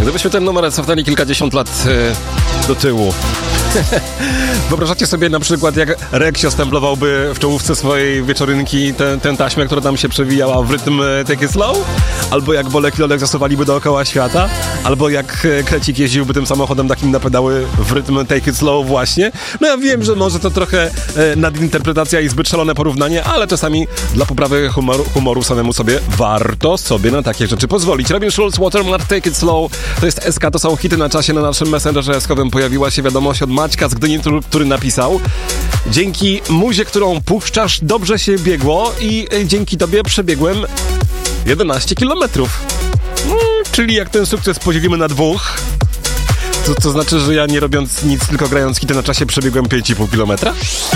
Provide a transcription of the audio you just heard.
Gdybyśmy ten numer cofnęli kilkadziesiąt lat do tyłu. Wyobrażacie sobie na przykład, jak Reksio stemplowałby w czołówce swojej wieczorynki tę taśmę, która tam się przewijała w rytm Take It Slow? Albo jak Bolek i Lolek zasuwaliby dookoła świata? Albo jak Krecik jeździłby tym samochodem takim na pedały w rytm Take It Slow właśnie? No ja wiem, że może to trochę nadinterpretacja i zbyt szalone porównanie, ale czasami dla poprawy humoru samemu sobie warto sobie na takie rzeczy pozwolić. Robin Schulz, Watermark, Take It Slow. To jest SK, to są hity na czasie. Na naszym Messengerze S-kowym pojawiła się wiadomość od Maćka z Gdyni, który napisał: dzięki muzie, którą puszczasz, dobrze się biegło i dzięki tobie przebiegłem 11 kilometrów. Czyli jak ten sukces podzielimy na dwóch, to znaczy, że ja nie robiąc nic, tylko grając hity na czasie przebiegłem 5,5 kilometra?